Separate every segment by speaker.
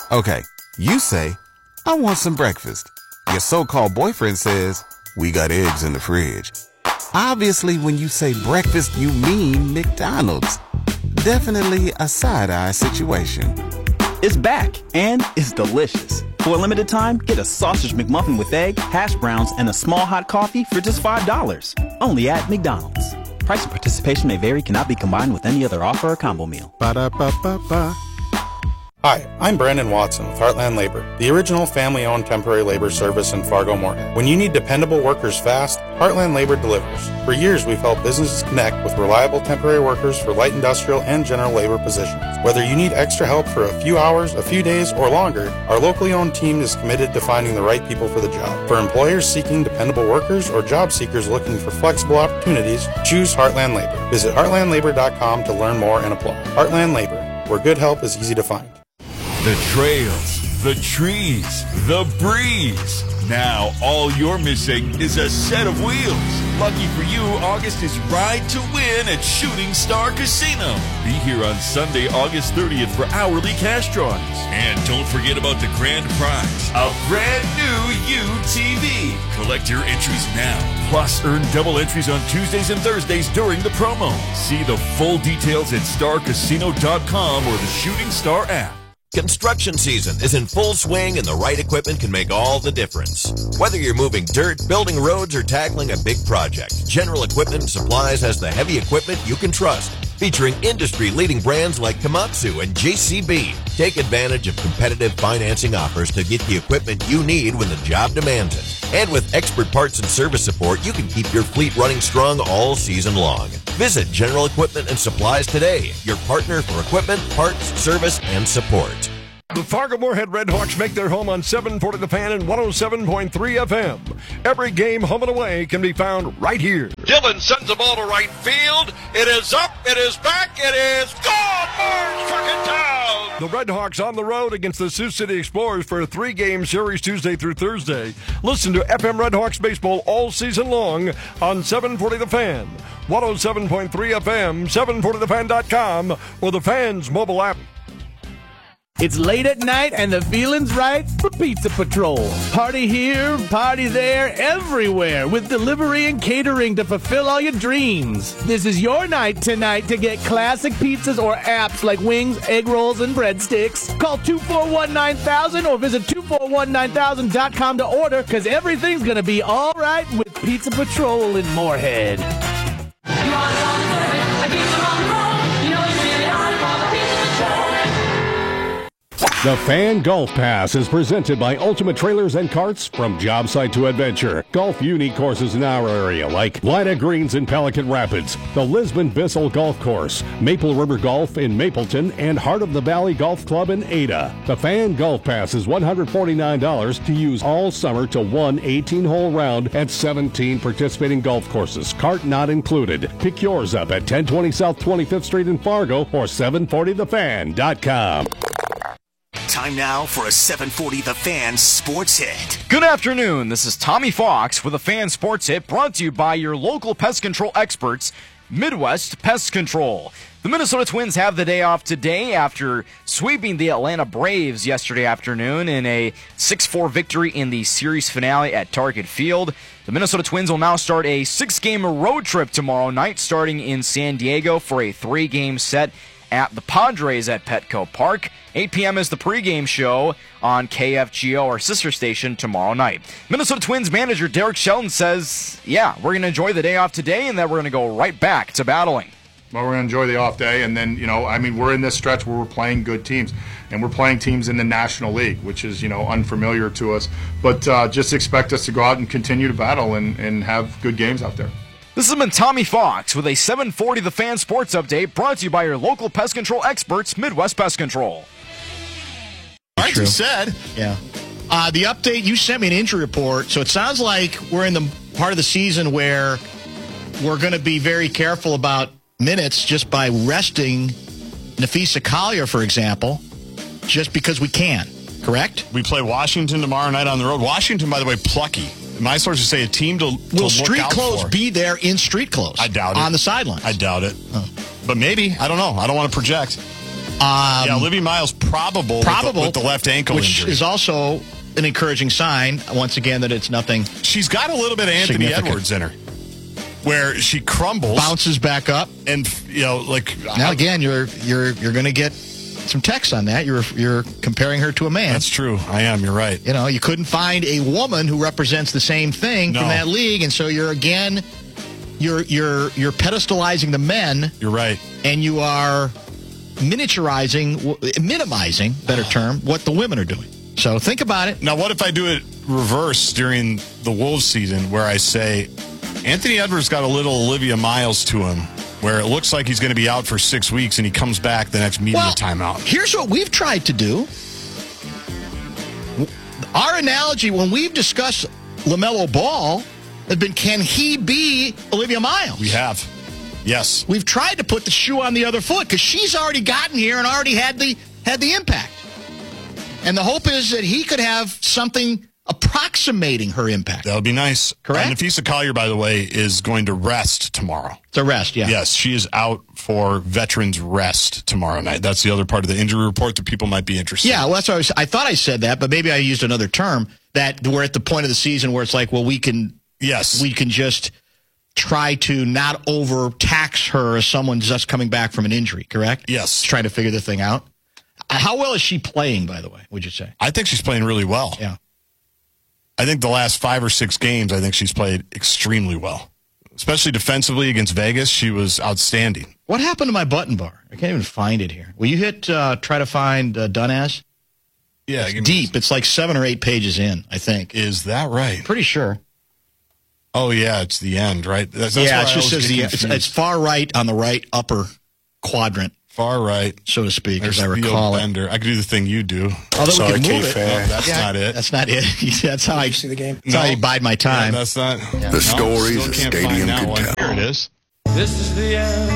Speaker 1: Okay, you say, I want some breakfast. Your so-called boyfriend says, we got eggs in the fridge. Obviously, when you say breakfast, you mean McDonald's. Definitely a side-eye situation.
Speaker 2: It's back, and it's delicious. For a limited time, get a sausage McMuffin with egg, hash browns, and a small hot coffee for just $5. Only at McDonald's. Price and participation may vary, cannot be combined with any other offer or combo meal.
Speaker 1: Ba-da-ba-ba-ba.
Speaker 3: Hi, I'm Brandon Watson with Heartland Labor, the original family-owned temporary labor service in Fargo-Moorhead. When you need dependable workers fast, Heartland Labor delivers. For years, we've helped businesses connect with reliable temporary workers for light industrial and general labor positions. Whether you need extra help for a few hours, a few days, or longer, our locally owned team is committed to finding the right people for the job. For employers seeking dependable workers or job seekers looking for flexible opportunities, choose Heartland Labor. Visit heartlandlabor.com to learn more and apply. Heartland Labor, where good help is easy to find.
Speaker 4: The trails, the trees, the breeze. Now all you're missing is a set of wheels. Lucky for you, August is Ride to Win at Shooting Star Casino. Be here on Sunday, August 30th for hourly cash drawings. And don't forget about the grand prize, a brand new UTV. Collect your entries now. Plus, earn double entries on Tuesdays and Thursdays during the promo. See the full details at starcasino.com or the Shooting Star app.
Speaker 5: Construction season is in full swing and the right equipment can make all the difference. Whether you're moving dirt, building roads, or tackling a big project, General Equipment and Supplies has the heavy equipment you can trust. Featuring industry-leading brands like Komatsu and JCB. Take advantage of competitive financing offers to get the equipment you need when the job demands it. And with expert parts and service support, you can keep your fleet running strong all season long. Visit General Equipment and Supplies today, your partner for equipment, parts, service, and support.
Speaker 6: The Fargo-Moorhead Redhawks make their home on 740 The Fan and 107.3 FM. Every game home and away can be found right here.
Speaker 7: Dillon sends the ball to right field. It is up. It is back. It is gone. Barnes struck it down.
Speaker 6: The Redhawks on the road against the Sioux City Explorers for a 3-game series Tuesday through Thursday. Listen to FM Redhawks baseball all season long on 740 The Fan, 107.3 FM, 740thefan.com, or the Fan's mobile app.
Speaker 8: It's late at night and the feeling's right for Pizza Patrol. Party here, party there, everywhere with delivery and catering to fulfill all your dreams. This is your night tonight to get classic pizzas or apps like wings, egg rolls, and breadsticks. Call 241-9000 or visit 2419000.com to order because everything's going to be all right with Pizza Patrol in Moorhead.
Speaker 9: The Fan Golf Pass is presented by Ultimate Trailers and Carts. From job site to adventure, golf unique courses in our area like Lida Greens in Pelican Rapids, the Lisbon Bissell Golf Course, Maple River Golf in Mapleton, and Heart of the Valley Golf Club in Ada. The Fan Golf Pass is $149 to use all summer to one 18-hole round at 17 participating golf courses, cart not included. Pick yours up at 1020 South 25th Street in Fargo or 740thefan.com.
Speaker 10: Time now for a 740 The Fan Sports Hit.
Speaker 11: Good afternoon. This is Tommy Fox with a Fan Sports Hit brought to you by your local pest control experts, Midwest Pest Control. The Minnesota Twins have the day off today after sweeping the Atlanta Braves yesterday afternoon in a 6-4 victory in the series finale at Target Field. The Minnesota Twins will now start a 6-game road trip tomorrow night, starting in San Diego for a 3-game set at the Padres at Petco Park. 8 p.m. is the pregame show on KFGO, our sister station, tomorrow night. Minnesota Twins manager Derek Shelton says, yeah, we're going to enjoy the day off today and then we're going to go right back to battling.
Speaker 12: Well, we're going to enjoy the off day, and then, we're in this stretch where we're playing good teams, and we're playing teams in the National League, which is, unfamiliar to us. But just expect us to go out and continue to battle and have good games out there.
Speaker 11: This has been Tommy Fox with a 740 The Fan Sports Update brought to you by your local pest control experts, Midwest Pest Control.
Speaker 13: Like you said.
Speaker 14: Yeah.
Speaker 13: The update, you sent me an injury report, so it sounds like we're in the part of the season where we're going to be very careful about minutes just by resting Nafisa Collier, for example, just because we can, correct?
Speaker 15: We play Washington tomorrow night on the road. Washington, by the way, plucky. My sources say a team to
Speaker 13: Will street
Speaker 15: look out
Speaker 13: clothes
Speaker 15: for.
Speaker 13: be there in street clothes?
Speaker 15: I doubt it.
Speaker 13: On the sidelines?
Speaker 15: I doubt it. But maybe. I don't know. I don't want to project. Olivia Miles probable with the left ankle
Speaker 13: which
Speaker 15: injury.
Speaker 13: is also an encouraging sign, once again, that it's nothing.
Speaker 15: She's got a little bit of Anthony Edwards in her, where she crumbles,
Speaker 13: bounces back up,
Speaker 15: and
Speaker 13: now again, you're going to get some text on that. You're comparing her to a man.
Speaker 15: That's true. I am. You're right.
Speaker 13: You couldn't find a woman who represents the same thing from that league, and so you're pedestalizing the men.
Speaker 15: You're right,
Speaker 13: and you are minimizing, better term, what the women are doing. So think about it.
Speaker 15: Now, what if I do it reverse during the Wolves season, where I say Anthony Edwards got a little Olivia Miles to him, where it looks like he's going to be out for 6 weeks, and he comes back the next media timeout?
Speaker 13: Here's what we've tried to do. Our analogy when we've discussed LaMelo Ball has been, can he be Olivia Miles?
Speaker 15: We have. Yes.
Speaker 13: We've tried to put the shoe on the other foot because she's already gotten here and already had the impact. And the hope is that he could have something approximating her impact.
Speaker 15: That would be nice.
Speaker 13: Correct?
Speaker 15: Nafisa Collier, by the way, is going to rest tomorrow.
Speaker 13: It's a rest, yeah.
Speaker 15: Yes, she is out for veterans rest tomorrow night. That's the other part of the injury report that people might be interested in.
Speaker 13: Yeah, well, that's what I thought I said that, but maybe I used another term, that we're at the point of the season where it's like, well, we can just try to not overtax her as someone just coming back from an injury, correct?
Speaker 15: Yes.
Speaker 13: Trying to figure the thing out. How well is she playing, by the way, would you say?
Speaker 15: I think she's playing really well.
Speaker 13: Yeah.
Speaker 15: I think the last 5 or 6 games, I think she's played extremely well. Especially defensively against Vegas, she was outstanding.
Speaker 13: What happened to my button bar? I can't even find it here. Will you hit try to find done as?
Speaker 15: Yeah.
Speaker 13: It's deep. It's like 7 or 8 pages in, I think.
Speaker 15: Is that right?
Speaker 13: Pretty sure.
Speaker 15: Oh, yeah, it's the end, right?
Speaker 13: That's it just says it's far right on the right upper quadrant.
Speaker 15: Far right.
Speaker 13: So to speak,
Speaker 15: There's
Speaker 13: as I recall it.
Speaker 15: Bender. I could do the thing you do.
Speaker 13: Although we can move it.
Speaker 15: No, that's not it.
Speaker 13: That's not it. That's how I
Speaker 14: see the game.
Speaker 13: That's how I bide my time.
Speaker 15: Yeah, that's not.
Speaker 13: Yeah.
Speaker 14: The stories of Stadium Good
Speaker 15: Here it is.
Speaker 16: This is the end.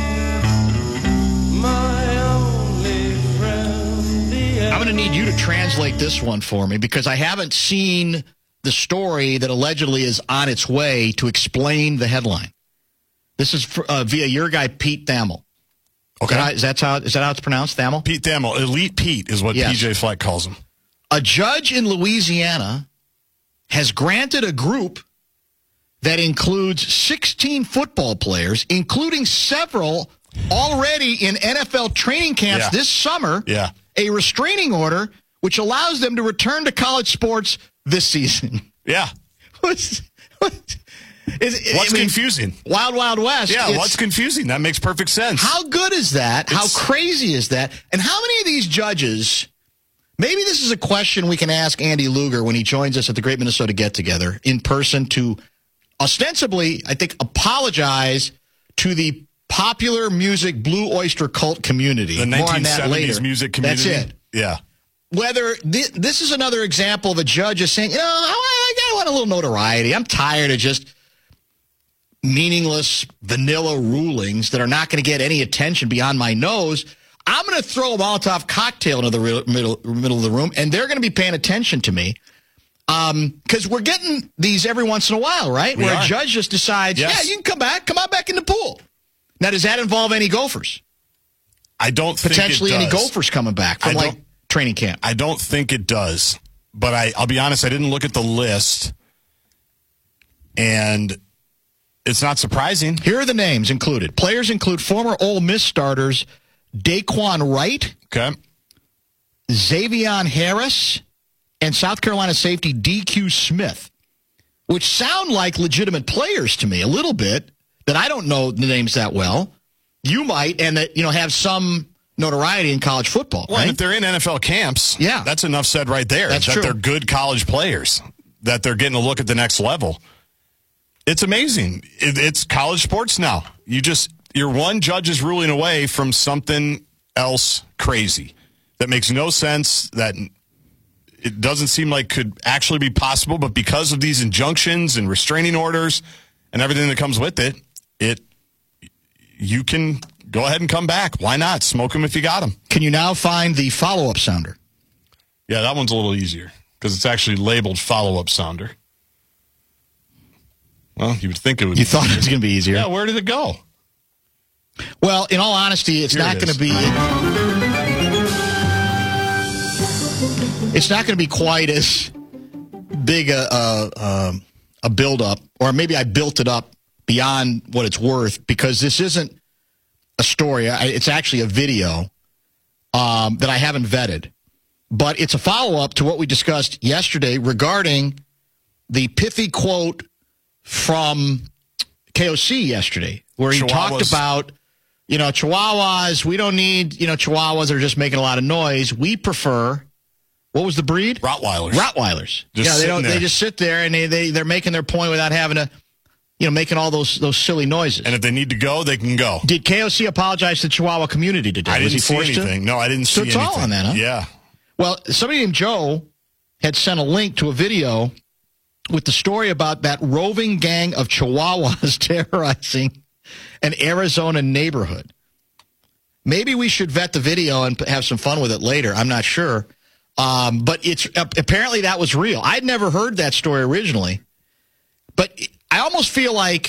Speaker 16: My only friend. The end.
Speaker 13: I'm going to need you to translate this one for me because I haven't seen the story that allegedly is on its way to explain the headline. This is via your guy, Pete Thamel.
Speaker 15: Okay.
Speaker 13: Is that how it's pronounced, Thamel?
Speaker 15: Pete Thamel. Elite Pete is what PJ Fleck calls him.
Speaker 13: A judge in Louisiana has granted a group that includes 16 football players, including several already in NFL training camps this summer, a restraining order which allows them to return to college sports this season.
Speaker 15: Yeah.
Speaker 13: What's
Speaker 15: confusing?
Speaker 13: Wild, Wild West.
Speaker 15: Yeah, what's confusing? That makes perfect sense.
Speaker 13: How good is that? How crazy is that? And how many of these judges, maybe this is a question we can ask Andy Luger when he joins us at the Great Minnesota Get-Together in person to ostensibly, I think, apologize to the popular music Blue Oyster Cult community.
Speaker 15: The
Speaker 13: More on that
Speaker 15: 1970s
Speaker 13: later.
Speaker 15: music community.
Speaker 13: That's it.
Speaker 15: Yeah.
Speaker 13: Whether this is another example of a judge just saying, I want a little notoriety. I'm tired of just meaningless vanilla rulings that are not going to get any attention beyond my nose. I'm going to throw a Molotov cocktail into the middle of the room, and they're going to be paying attention to me. Because we're getting these every once in a while, right? Where a judge just decides, you can come on back in the pool. Now, does that involve any Gophers?
Speaker 15: I don't think
Speaker 13: potentially
Speaker 15: it does.
Speaker 13: any Gophers coming back from training camp.
Speaker 15: I don't think it does. But I'll be honest, I didn't look at the list, and it's not surprising.
Speaker 13: Here are the names included. Players include former Ole Miss starters Daquan Wright, Xavion Harris, and South Carolina safety DQ Smith, which sound like legitimate players to me a little bit, that I don't know the names that well. You might, and that have some notoriety in college football.
Speaker 15: Well,
Speaker 13: right?
Speaker 15: and if they're in NFL camps, that's enough said right there.
Speaker 13: That's true.
Speaker 15: They're good college players, that they're getting a look at the next level. It's amazing. It's college sports now. You're one judge's ruling away from something else crazy that makes no sense, that it doesn't seem like could actually be possible, but because of these injunctions and restraining orders and everything that comes with it, you can go ahead and come back. Why not? Smoke them if you got them.
Speaker 13: Can you now find the follow-up sounder?
Speaker 15: Yeah, that one's a little easier because it's actually labeled follow-up sounder. Well, you would think it would.
Speaker 13: You thought it was going to be easier.
Speaker 15: Yeah, where did it go?
Speaker 13: Well, in all honesty, it's not going to be. it's not going to be quite as big a build-up, or maybe I built it up beyond what it's worth, because this isn't a story. It's actually a video that I haven't vetted. But it's a follow-up to what we discussed yesterday regarding the pithy quote from KOC yesterday, where he talked about, Chihuahuas, we don't need, Chihuahuas are just making a lot of noise. We prefer, what was the breed?
Speaker 15: Rottweilers.
Speaker 13: They just sit there and they're making their point without having to, making all those silly noises.
Speaker 15: And if they need to go, they can go.
Speaker 13: Did KOC apologize to the Chihuahua community today?
Speaker 15: I didn't see anything. No, I didn't see anything.
Speaker 13: So it's all on that, huh?
Speaker 15: Yeah.
Speaker 13: Well, somebody named Joe had sent a link to a video with the story about that roving gang of Chihuahuas terrorizing an Arizona neighborhood. Maybe we should vet the video and have some fun with it later. I'm not sure. But it's apparently that was real. I'd never heard that story originally. But I almost feel like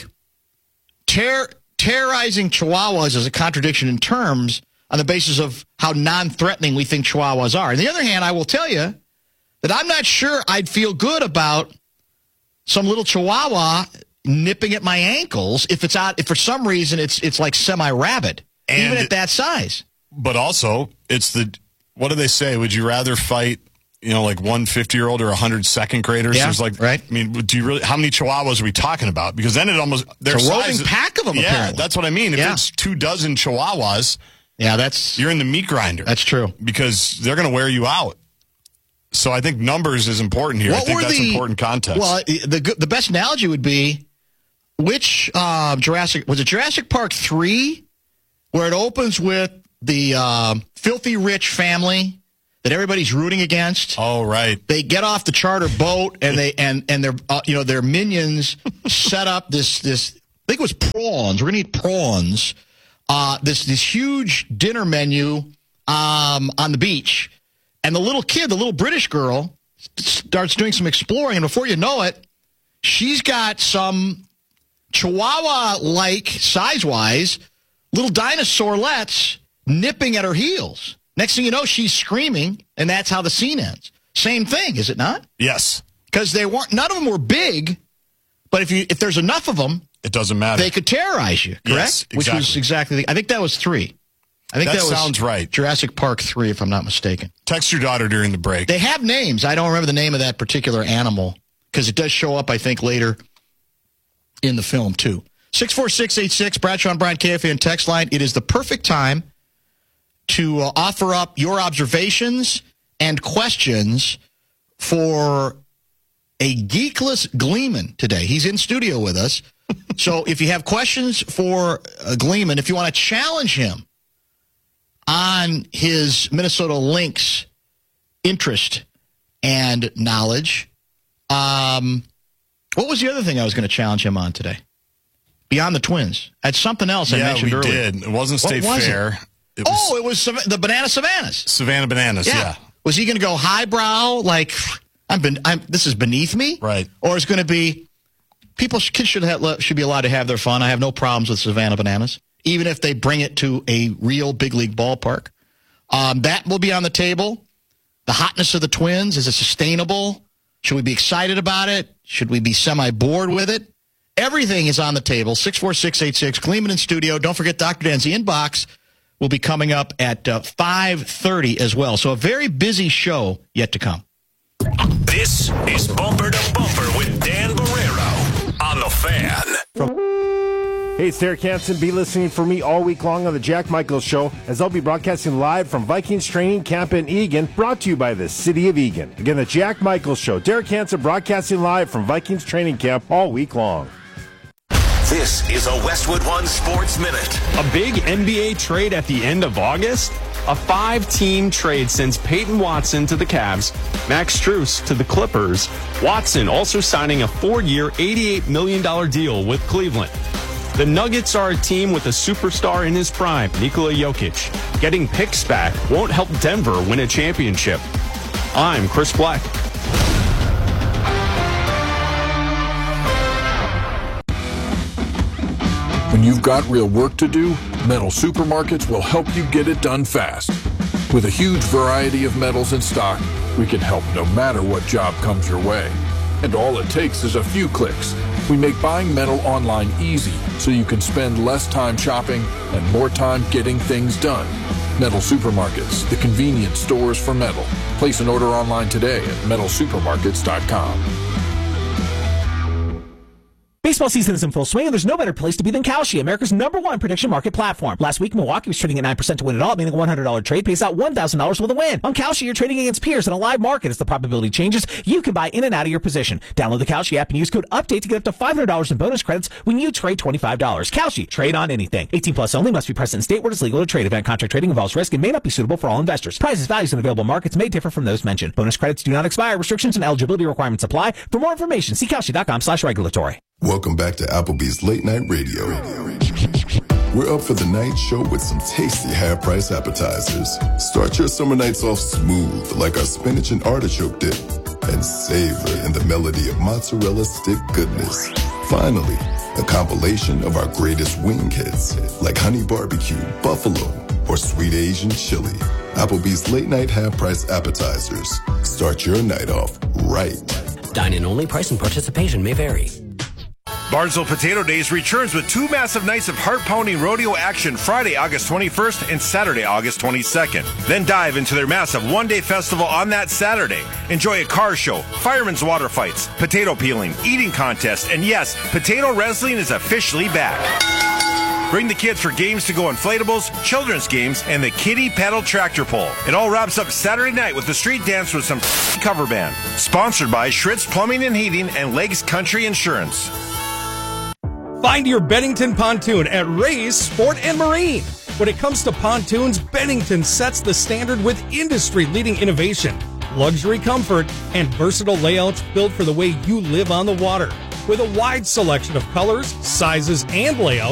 Speaker 13: terrorizing Chihuahuas is a contradiction in terms on the basis of how non-threatening we think Chihuahuas are. On the other hand, I will tell you that I'm not sure I'd feel good about some little Chihuahua nipping at my ankles if for some reason it's like semi-rabid, even at that size.
Speaker 15: But also, what do they say? Would you rather fight, like 150-year-old or 100 second graders?
Speaker 13: Yeah,
Speaker 15: right. I mean, do you really? How many Chihuahuas are we talking about? Because then it almost
Speaker 13: there's a roving pack of them.
Speaker 15: Yeah,
Speaker 13: apparently.
Speaker 15: that's what I mean. If it's 24 Chihuahuas, you're in the meat grinder.
Speaker 13: That's true,
Speaker 15: because they're going to wear you out. So I think numbers is important here. I think that's important context.
Speaker 13: Well, the best analogy would be which Jurassic Park 3, where it opens with the filthy rich family that everybody's rooting against.
Speaker 15: Oh, right.
Speaker 13: They get off the charter boat and their minions set up this I think it was prawns. We're gonna eat prawns. This huge dinner menu on the beach, and the little British girl starts doing some exploring, and before you know it, she's got some Chihuahua-like size-wise little dinosaurlets nipping at her heels. Next thing you know, she's screaming, and that's how the scene ends. Same thing, is it not?
Speaker 15: Yes.
Speaker 13: Because none of them were big, but if there's enough of them,
Speaker 15: it doesn't matter.
Speaker 13: They could terrorize you, correct?
Speaker 15: Yes, exactly.
Speaker 13: Which was exactly, I think that was 3. I think that
Speaker 15: sounds right.
Speaker 13: Jurassic Park 3, if I'm not mistaken.
Speaker 15: Text your daughter during the break.
Speaker 13: They have names. I don't remember the name of that particular animal, because it does show up, I think, later in the film, too. 64686, Bradshaw and Brian KFAN text line. It is the perfect time to offer up your observations and questions for a geekless Gleeman today. He's in studio with us. So if you have questions for Gleeman, if you want to challenge him on his Minnesota Lynx interest and knowledge, what was the other thing I was going to challenge him on today? Beyond the Twins. That's something else I mentioned earlier.
Speaker 15: Yeah, we did. It wasn't State Fair.
Speaker 13: It was the Banana Savannas.
Speaker 15: Savannah Bananas, yeah.
Speaker 13: Was he going to go highbrow, like, this is beneath me?
Speaker 15: Right.
Speaker 13: Or it's going to be, kids should be allowed to have their fun. I have no problems with Savannah Bananas, even if they bring it to a real big league ballpark. That will be on the table. The hotness of the Twins, is it sustainable? Should we be excited about it? Should we be semi-bored with it? Everything is on the table. 64686, Gleeman in studio. Don't forget Dr. Dan's Inbox will be coming up at 5:30 as well. So a very busy show yet to come.
Speaker 10: This is Bumper to Bumper with Dan Barrero on The Fan.
Speaker 17: Hey, it's Derek Hansen. Be listening for me all week long on the Jack Michaels Show, as I'll be broadcasting live from Vikings Training Camp in Eagan, brought to you by the City of Eagan. Again, the Jack Michaels Show. Derek Hansen broadcasting live from Vikings Training Camp all week long.
Speaker 10: This is a Westwood One Sports Minute.
Speaker 18: A big NBA trade at the end of August? A 5-team trade sends Peyton Watson to the Cavs, Max Strus to the Clippers, Watson also signing a 4-year, $88 million deal with Cleveland. The Nuggets are a team with a superstar in his prime, Nikola Jokic. Getting picks back won't help Denver win a championship. I'm Chris Black.
Speaker 19: When you've got real work to do, Metal Supermarkets will help you get it done fast. With a huge variety of metals in stock, we can help no matter what job comes your way. And all it takes is a few clicks. We make buying metal online easy so you can spend less time shopping and more time getting things done. Metal Supermarkets, the convenience stores for metal. Place an order online today at metalsupermarkets.com.
Speaker 20: Baseball season is in full swing, and there's no better place to be than Kalshi, America's #1 prediction market platform. Last week, Milwaukee was trading at 9% to win it all, meaning a $100 trade pays out $1,000 with a win. On Kalshi, you're trading against peers in a live market. As the probability changes, you can buy in and out of your position. Download the Kalshi app and use code UPDATE to get up to $500 in bonus credits when you trade $25. Kalshi, trade on anything. 18 plus only, must be present in state where it's legal to trade. Event contract trading involves risk and may not be suitable for all investors. Prices, values, and available markets may differ from those mentioned. Bonus credits do not expire. Restrictions and eligibility requirements apply. For more information, see Kalshi.com/regulatory.
Speaker 14: Welcome back to Applebee's Late Night Radio. We're up for the night show with some tasty half-price appetizers. Start your summer nights off smooth like our spinach and artichoke dip, and savor in the melody of mozzarella stick goodness. Finally, a compilation of our greatest wing hits like honey barbecue, buffalo, or sweet Asian chili. Applebee's Late Night half-price appetizers. Start your night off right.
Speaker 21: Dine-in only. Price and participation may vary.
Speaker 22: Barnesville Potato Days returns with 2 massive nights of heart-pounding rodeo action Friday, August 21st and Saturday, August 22nd. Then dive into their massive one-day festival on that Saturday. Enjoy a car show, firemen's water fights, potato peeling, eating contest, and yes, potato wrestling is officially back. Bring the kids for games to go inflatables, children's games, and the kiddie pedal tractor pull. It all wraps up Saturday night with a street dance with some cover band. Sponsored by Schritz Plumbing and Heating and Lakes Country Insurance.
Speaker 23: Find your Bennington pontoon at Ray's Sport and Marine. When it comes to pontoons, Bennington sets the standard with industry-leading innovation, luxury comfort, and versatile layouts built for the way you live on the water. With a wide selection of colors, sizes, and layouts,